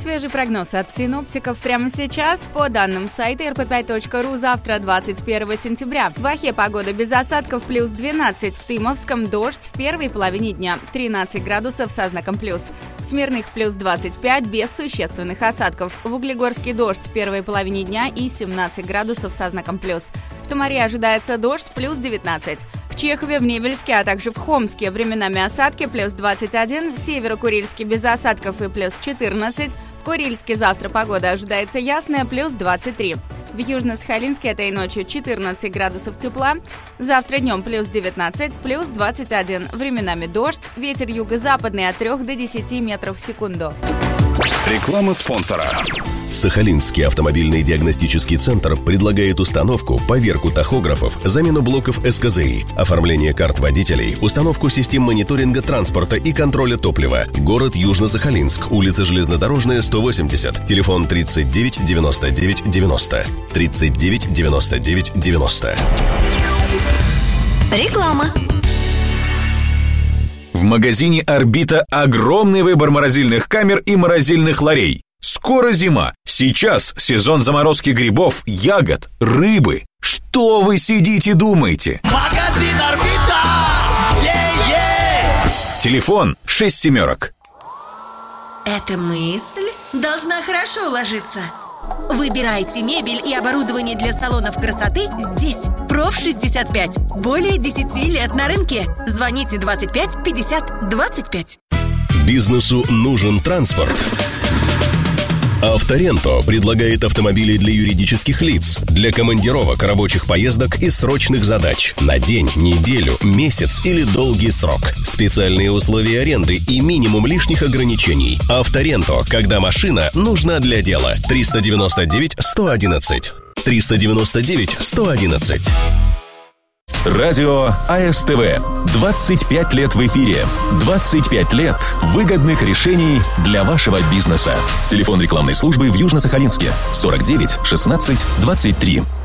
Свежий прогноз от синоптиков прямо сейчас. По данным сайта rp5.ru, завтра, 21 сентября. В Ахе погода без осадков, плюс 12. В Тымовском дождь в первой половине дня, 13 градусов со знаком плюс. В Смирных плюс 25, без существенных осадков. В Углегорске дождь в первой половине дня и 17 градусов со знаком плюс. В Томаре ожидается дождь, плюс 19. В Чехове, в Невельске, а также в Хомске временами осадки, плюс 21. В Северо-Курильске без осадков и плюс 14. В Курильске завтра погода ожидается ясная, плюс 23. В Южно-Сахалинске этой ночью 14 градусов тепла. Завтра днем плюс 19, плюс 21. Временами дождь, ветер юго-западный от 3 до 10 метров в секунду. Реклама спонсора. Сахалинский автомобильный диагностический центр предлагает установку, поверку тахографов, замену блоков СКЗИ, оформление карт водителей, установку систем мониторинга транспорта и контроля топлива. Город Южно-Сахалинск, улица Железнодорожная, 180, телефон 39 99 90. 39 99 90. Реклама. В магазине «Орбита» огромный выбор морозильных камер и морозильных ларей. Скоро зима. Сейчас сезон заморозки грибов, ягод, рыбы. Что вы сидите думаете? Магазин «Орбита». Телефон 67. Эта мысль должна хорошо ложиться. Выбирайте мебель и оборудование для салонов красоты здесь. Проф65. Более 10 лет на рынке. Звоните 25 50 25. Бизнесу нужен транспорт. Авторенто предлагает автомобили для юридических лиц, для командировок, рабочих поездок и срочных задач на день, неделю, месяц или долгий срок. Специальные условия аренды и минимум лишних ограничений. Авторенто, когда машина нужна для дела. 399 111. 399 111. Радио АСТВ. 25 лет в эфире. 25 лет выгодных решений для вашего бизнеса. Телефон рекламной службы в Южно-Сахалинске 49 16 23.